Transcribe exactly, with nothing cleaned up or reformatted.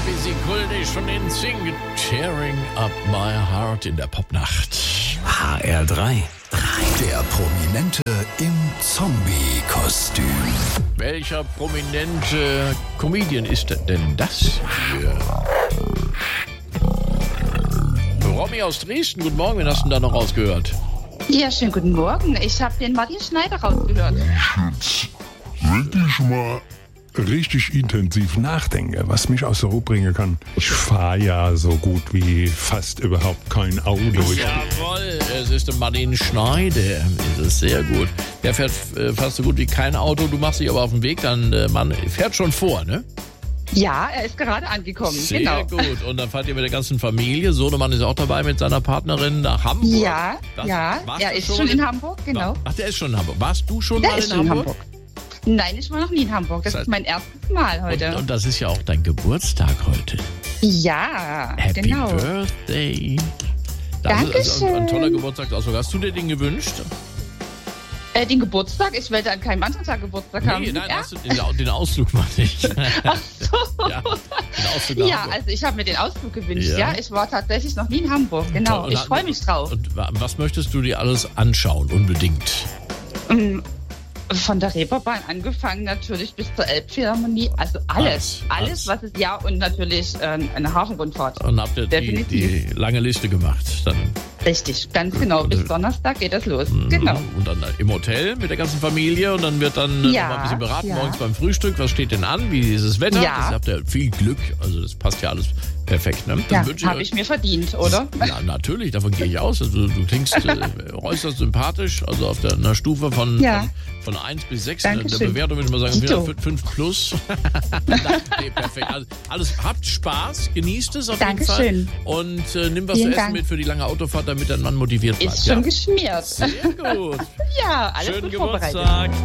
Busy Kuldisch von den Sing Tearing Up My Heart in der Popnacht. H R drei. Der Prominente im Zombie-Kostüm. Welcher prominente Comedian ist denn das hier? Romy aus Dresden, guten Morgen, wen hast du denn da noch rausgehört? Ja, schönen guten Morgen. Ich habe den Martin Schneider rausgehört. Wenn ich mal richtig intensiv nachdenke, was mich aus der Ruhe bringen kann. Ich fahre ja so gut wie fast überhaupt kein Auto. Ich Jawohl, es ist der Martin Schneider. Das ist sehr gut. Der fährt äh, fast so gut wie kein Auto. Du machst dich aber auf den Weg, dann äh, man fährt schon vor, ne? Ja, er ist gerade angekommen. Sehr genau. gut. Und dann fahrt ihr mit der ganzen Familie. Sohnemann ist auch dabei mit seiner Partnerin nach Hamburg. Ja, das, ja. Er ist schon in Hamburg, genau. Ach, der ist schon in Hamburg. Warst du schon Der mal ist in schon in Hamburg? Hamburg. Nein, ich war noch nie in Hamburg. Das, Das heißt- ist mein erstes Mal heute. Und, und das ist ja auch dein Geburtstag heute. ja, Happy genau. Birthday. Das ist also ein, ein toller Geburtstagsausflug. Hast du dir den gewünscht? Äh, den Geburtstag? Ich werde an keinem anderen Tag Geburtstag haben. Nee, nein, ja? hast du den, den Ausflug mal nicht. Ach so. Ja, den Ausflug nach Ja, Hamburg. also ich habe mir den Ausflug gewünscht. Ja. Ja, ich war tatsächlich noch nie in Hamburg. Genau, Und ich hat- freue mich drauf. Und wa- was möchtest du dir alles anschauen, unbedingt? Ähm, Von der Reeperbahn angefangen natürlich bis zur Elbphilharmonie. Also alles. Alles, Alles, alles. was ist. Ja, und natürlich äh, eine Hafenrundfahrt. Und habt ihr die, Definitiv. die lange Liste gemacht? Dann, Richtig, ganz genau. Bis Donnerstag geht das los. Genau. Und dann im Hotel mit der ganzen Familie und dann wird dann äh, Ja, noch mal ein bisschen beraten ja. morgens beim Frühstück. Was steht denn an? Wie ist das Wetter? Ja. Das habt ihr viel Glück. Also das passt ja alles perfekt. Ne? Dann Ja, wünsche habe ich mir verdient, oder? Ja, natürlich, davon gehe ich aus. Also du klingst äh, äußerst sympathisch, also auf der, einer Stufe von, Ja. von, von eins bis sechs. Der Dankeschön. Bewertung würde ich mal sagen, Dito. fünf plus. Nee, perfekt. Also, alles, habt Spaß, genießt es auf Dankeschön. jeden Fall. Und äh, nimm was Vielen zu essen Dank. mit für die lange Autofahrt, damit dein Mann motiviert bleibt. Ist schon ja. geschmiert. Sehr gut. Ja, alles Schönen gut vorbereitet. Geburtstag.